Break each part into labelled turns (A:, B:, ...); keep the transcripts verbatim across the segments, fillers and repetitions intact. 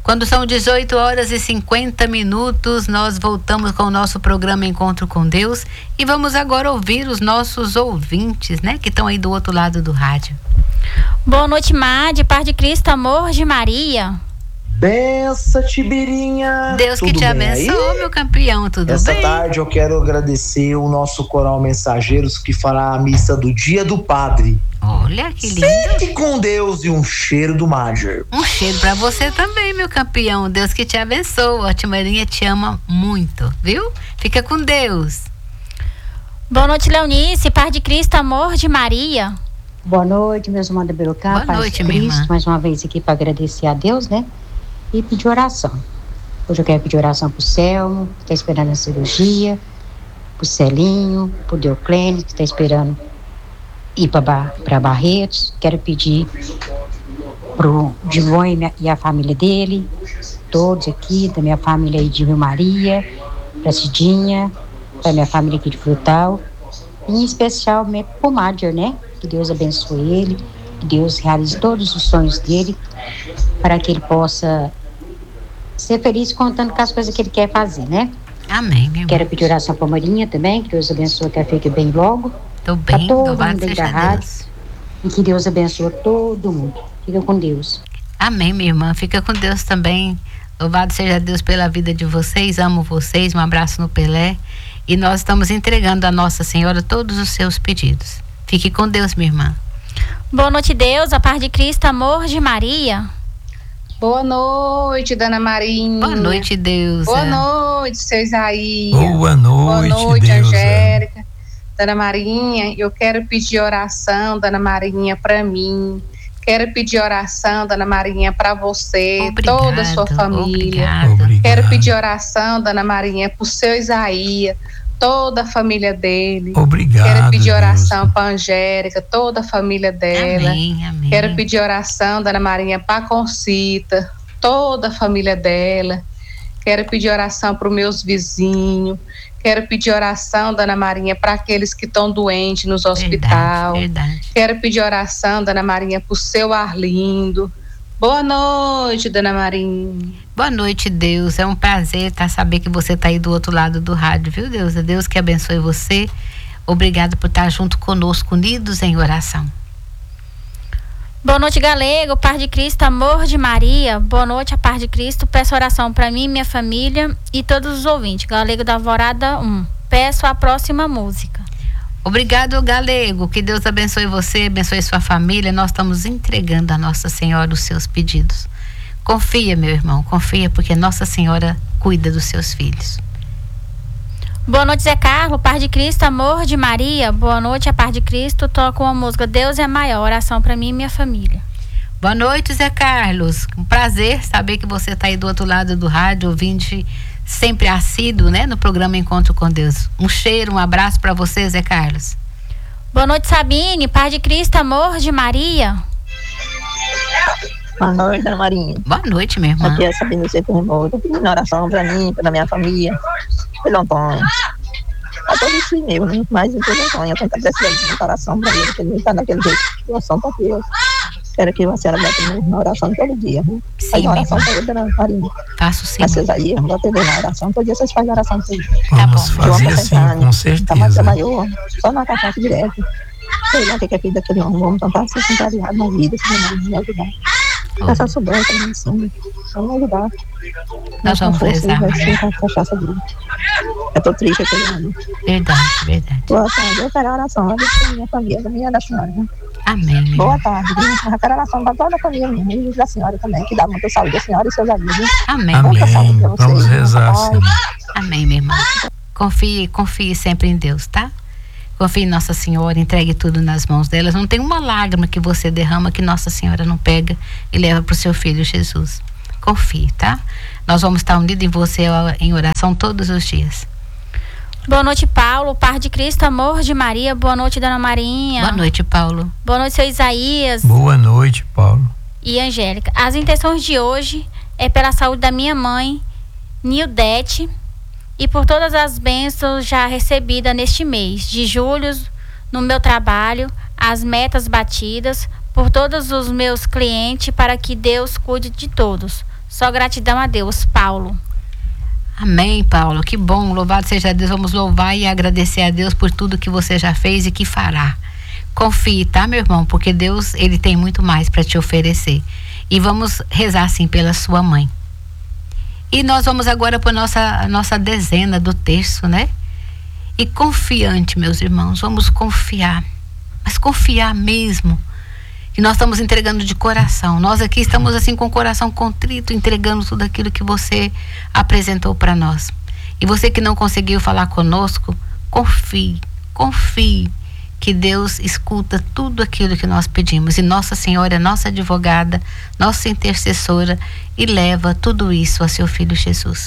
A: Quando são dezoito horas e cinquenta minutos, nós voltamos com o nosso programa Encontro com Deus e vamos agora ouvir os nossos ouvintes, né, que estão aí do outro lado do rádio.
B: Boa noite, Made, paz de Cristo, amor de Maria.
C: Benção, Tibirinha.
A: Deus
C: tudo
A: que te abençoe, meu campeão, tudo
C: Essa
A: bem?
C: Essa tarde eu quero agradecer o nosso coral Mensageiros que fará a missa do Dia do Padre.
A: Olha que lindo.
C: Fique com Deus e um cheiro do Major.
A: Um cheiro pra você também, meu campeão. Deus que te abençoe. A Timarinha te ama muito, viu? Fica com Deus.
B: Boa noite, Leonice, paz de Cristo, amor de Maria.
D: Boa noite, meus irmãos da Berucá.
A: Boa
D: paz
A: noite,
D: de
A: minha
D: Cristo,
A: irmã.
D: mais uma vez aqui para agradecer a Deus, né? E pedir oração. Hoje eu quero pedir oração pro Selmo, que está esperando a cirurgia, pro Celinho, pro Deoclênio, que está esperando ir para Barretos. Quero pedir pro Divon e a família dele, todos aqui, da minha família aí de Rio Maria, pra Cidinha, da minha família aqui de Frutal, e em especial pro Major, né? Que Deus abençoe ele, que Deus realize todos os sonhos dele, para que ele possa ser feliz contando com as coisas que ele quer fazer, né?
A: Amém, meu irmão.
D: Quero pedir oração para a Marinha também, que Deus abençoe, que ela fique bem logo.
A: Tô bem,
D: todo
A: louvado
D: mundo
A: seja
D: da rádio.
A: Deus.
D: E que Deus abençoe todo mundo. Fica com Deus.
A: Amém, minha irmã. Fica com Deus também. Louvado seja Deus pela vida de vocês. Amo vocês. Um abraço no Pelé. E nós estamos entregando a Nossa Senhora todos os seus pedidos. Fique com Deus, minha irmã.
B: Boa noite, Deus, a paz de Cristo, amor de Maria.
E: Boa noite, Dona Marinha.
A: Boa noite, Deus.
E: Boa noite, seu Isaías.
F: Boa noite,
E: Boa noite,
F: Deus.
E: Angélica. Dona Marinha, eu quero pedir oração, Dona Marinha, para mim. Quero pedir oração, Dona Marinha, para você,
A: Obrigado,
E: toda a sua família.
F: Obrigado.
E: Quero pedir oração, Dona Marinha, para o seu Isaías, toda a família dele.
F: Obrigado.
E: Quero pedir oração para a Angélica, toda a família dela.
A: Amém, amém.
E: Quero pedir oração, Dona Marinha, para a Concita, toda a família dela. Quero pedir oração para os meus vizinhos. Quero pedir oração, Dona Marinha, para aqueles que estão doentes nos hospitais.
A: Verdade, verdade.
E: Quero pedir oração, Dona Marinha, para o seu Arlindo. Boa noite, Dona Marinha.
A: Boa noite, Deus. É um prazer tá, saber que você está aí do outro lado do rádio, viu, Deus? É Deus que abençoe você. Obrigado por estar junto conosco, unidos em oração.
B: Boa noite, Galego, paz de Cristo, amor de Maria. Boa noite, a paz de Cristo. Peço oração para mim, minha família e todos os ouvintes. Galego da Alvorada um. Peço a próxima música.
A: Obrigado, Galego. Que Deus abençoe você, abençoe sua família. Nós estamos entregando a Nossa Senhora os seus pedidos. Confia, meu irmão, confia, porque Nossa Senhora cuida dos seus filhos.
B: Boa noite, Zé Carlos, paz de Cristo, amor de Maria. Boa noite, a paz de Cristo. Toca uma música, Deus é maior. Oração para mim e minha família.
A: Boa noite, Zé Carlos. Um prazer saber que você está aí do outro lado do rádio, ouvinte sempre assíduo, né, no programa Encontro com Deus. Um cheiro, um abraço para você, Zé Carlos.
B: Boa noite, Sabine, paz de Cristo, amor de Maria.
G: Boa noite, Dona Marinha.
A: Boa noite, minha irmã.
G: Aqui é Sabine do Centro Remoto. Pedindo oração pra mim, pra minha família, pelo Antônio. A todos os filhos meus, né? Mas pelo Antônio, eu tenho que precisar de oração pra ele, porque ele está daquele jeito. Oração pra Deus. Quero que a senhora bote uma oração todo dia. Né?
A: Sim,
G: faz uma oração
A: minha
G: pra ele, Dona Marinha.
A: Faço sim.
G: Vocês aí, bota ele na oração. Todo dia vocês fazem oração pra ele.
A: Tá
F: Vamos
A: bom.
F: fazer assim, com certeza.
G: Tá mais trabalhou, só na caixa direto. Sei lá o que é filho daquele homem, vamos tentar ser contrariado na vida, se não me ajudar. Se só souber, também assim, vamos me ajudar.
A: Nós vamos rezar.
G: Vai ser a cachaça dele. Eu tô triste aquele ano.
A: Verdade, verdade.
G: Boa tarde, eu quero a oração lá da minha família, da minha da senhora. Né?
A: Amém, minha
G: Boa
A: irmã.
G: tarde, eu quero a oração para toda a família minha, e da senhora também, que dá muita saúde, a senhora e seus amigos.
A: Amém.
G: Muita saúde pra vocês,
F: Vamos rezar,
G: Pai.
F: sim.
A: Amém, minha irmã. Confie, confie sempre em Deus, tá? Confie em Nossa Senhora, entregue tudo nas mãos delas. Não tem uma lágrima que você derrama que Nossa Senhora não pega e leva para o seu filho Jesus. Confie, tá? Nós vamos estar unidos em você em oração todos os dias.
B: Boa noite, Paulo, paz de Cristo, amor de Maria. Boa noite, Dona Marinha.
A: Boa noite, Paulo.
B: Boa noite, seu Isaías.
F: Boa noite, Paulo.
B: E Angélica. As intenções de hoje é pela saúde da minha mãe, Nildete, e por todas as bênçãos já recebidas neste mês de julho no meu trabalho, as metas batidas, por todos os meus clientes, para que Deus cuide de todos. Só gratidão a Deus, Paulo.
A: Amém, Paulo. Que bom. Louvado seja Deus. Vamos louvar e agradecer a Deus por tudo que você já fez e que fará. Confie, tá, meu irmão? Porque Deus, ele tem muito mais para te oferecer. E vamos rezar assim pela sua mãe. E nós vamos agora para nossa nossa dezena do terço, né? E confiante, meus irmãos, vamos confiar. Mas confiar mesmo. Que nós estamos entregando de coração. Nós aqui estamos assim com o coração contrito, entregando tudo aquilo que você apresentou para nós. E você que não conseguiu falar conosco, confie, confie que Deus escuta tudo aquilo que nós pedimos. E Nossa Senhora é nossa advogada, nossa intercessora e leva tudo isso a seu Filho Jesus.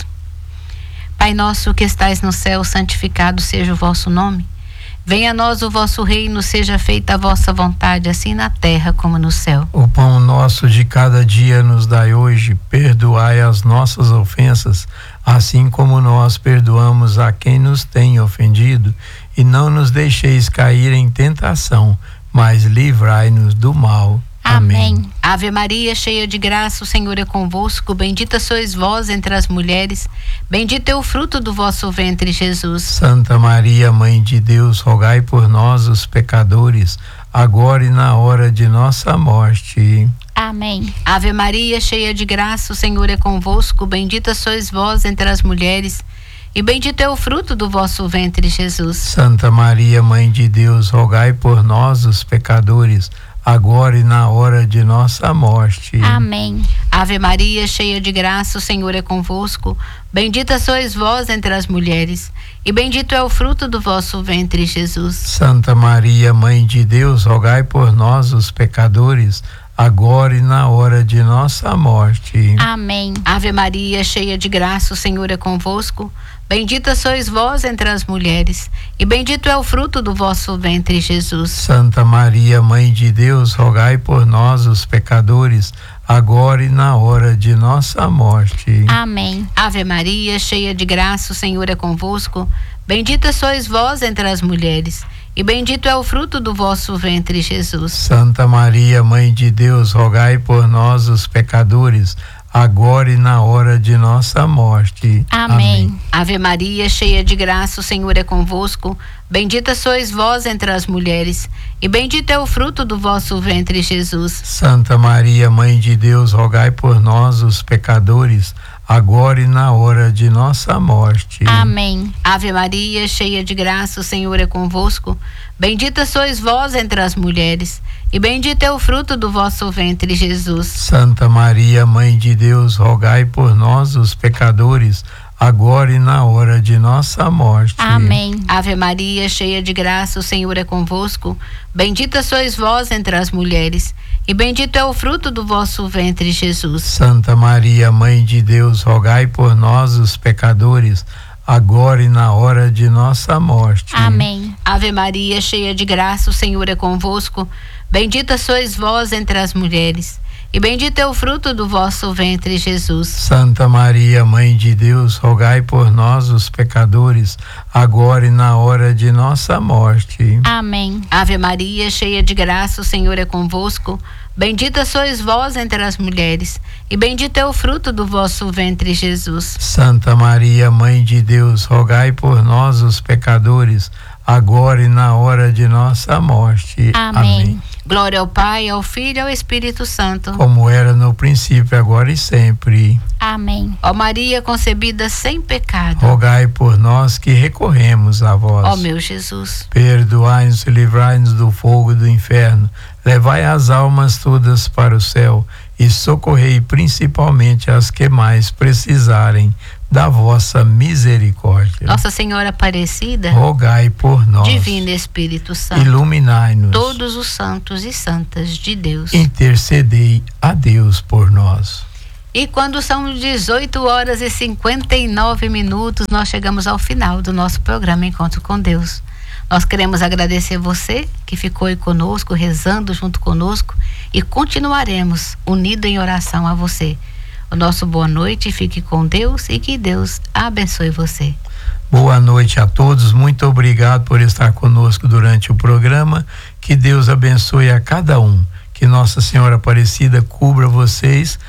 A: Pai nosso que estais no céu, santificado seja o vosso nome. Venha a nós o vosso reino, seja feita a vossa vontade, assim na terra como no céu.
F: O pão nosso de cada dia nos dai hoje, perdoai as nossas ofensas, assim como nós perdoamos a quem nos tem ofendido, e não nos deixeis cair em tentação, mas livrai-nos do mal. Amém.
B: Amém.
A: Ave Maria, cheia de graça, o Senhor é convosco, bendita sois vós entre as mulheres, bendito é o fruto do vosso ventre, Jesus.
F: Santa Maria, Mãe de Deus, rogai por nós, os pecadores, agora e na hora de nossa morte.
B: Amém.
A: Ave Maria, cheia de graça, o Senhor é convosco, bendita sois vós entre as mulheres, e bendito é o fruto do vosso ventre, Jesus.
F: Santa Maria, Mãe de Deus, rogai por nós, os pecadores, agora e na hora de nossa morte.
B: Amém.
A: Ave Maria, cheia de graça, o Senhor é convosco, bendita sois vós entre as mulheres, e bendito é o fruto do vosso ventre, Jesus.
F: Santa Maria, Mãe de Deus, rogai por nós, os pecadores, agora e na hora de nossa morte.
B: Amém.
A: Ave Maria, cheia de graça, o Senhor é convosco, bendita sois vós entre as mulheres, e bendito é o fruto do vosso ventre, Jesus.
F: Santa Maria, Mãe de Deus, rogai por nós, os pecadores, agora e na hora de nossa morte.
B: Amém.
A: Ave Maria, cheia de graça, o Senhor é convosco, bendita sois vós entre as mulheres, e bendito é o fruto do vosso ventre, Jesus.
F: Santa Maria, Mãe de Deus, rogai por nós, os pecadores, agora e na hora de nossa morte.
B: Amém.
F: Amém.
A: Ave Maria, cheia de graça, o Senhor é convosco, bendita sois vós entre as mulheres, e bendito é o fruto do vosso ventre, Jesus.
F: Santa Maria, Mãe de Deus, rogai por nós, os pecadores, agora e na hora de nossa morte.
B: Amém.
A: Ave Maria, cheia de graça, o Senhor é convosco, bendita sois vós entre as mulheres, e bendito é o fruto do vosso ventre, Jesus.
F: Santa Maria, Mãe de Deus, rogai por nós, os pecadores, agora e na hora de nossa morte.
B: Amém.
A: Ave Maria, cheia de graça, o Senhor é convosco, bendita sois vós entre as mulheres, e bendito é o fruto do vosso ventre, Jesus.
F: Santa Maria, Mãe de Deus, rogai por nós, os pecadores, agora e na hora de nossa morte.
B: Amém.
A: Ave Maria, cheia de graça, o Senhor é convosco, bendita sois vós entre as mulheres, e bendito é o fruto do vosso ventre, Jesus.
F: Santa Maria, Mãe de Deus, rogai por nós, os pecadores, agora e na hora de nossa morte.
B: Amém.
A: Ave Maria, cheia de graça, o Senhor é convosco, bendita sois vós entre as mulheres, e bendito é o fruto do vosso ventre, Jesus.
F: Santa Maria, Mãe de Deus, rogai por nós, os pecadores, agora e na hora de nossa morte.
B: Amém.
F: Amém.
A: Glória ao Pai, ao Filho e ao Espírito Santo.
F: Como era no princípio, agora e sempre.
B: Amém.
A: Ó Maria concebida sem pecado.
F: Rogai por nós que recorremos a vós.
A: Ó meu Jesus.
F: Perdoai-nos e livrai-nos do fogo do inferno. Levai as almas todas para o céu e socorrei principalmente as que mais precisarem da vossa misericórdia.
A: Nossa Senhora Aparecida,
F: rogai por nós.
A: Divino Espírito Santo,
F: iluminai-nos.
A: Todos os santos e santas de Deus,
F: intercedei a Deus por nós.
A: E quando são dezoito horas e cinquenta e nove minutos, nós chegamos ao final do nosso programa Encontro com Deus. Nós queremos agradecer você que ficou aí conosco, rezando junto conosco, e continuaremos unidos em oração a você. O nosso boa noite, fique com Deus e que Deus abençoe você.
F: Boa noite a todos, muito obrigado por estar conosco durante o programa, que Deus abençoe a cada um, que Nossa Senhora Aparecida cubra vocês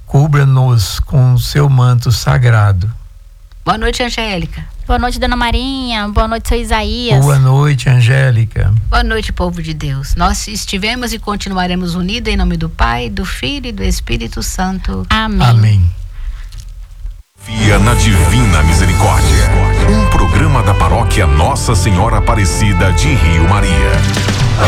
F: cubra-nos com o seu manto sagrado.
A: Boa noite, Angélica.
B: Boa noite, Dona Marinha. Boa noite, seu Isaías.
F: Boa noite, Angélica.
A: Boa noite, povo de Deus. Nós estivemos e continuaremos unidos em nome do Pai, do Filho e do Espírito Santo.
B: Amém.
F: Amém.
H: Via na Divina Misericórdia. Um programa da paróquia Nossa Senhora Aparecida de Rio Maria.